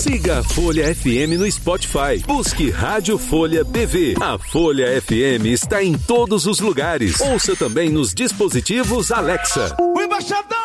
Siga a Folha FM no Spotify. Busque Rádio Folha PV. A Folha FM está em todos os lugares. Ouça também nos dispositivos Alexa. O embaixador!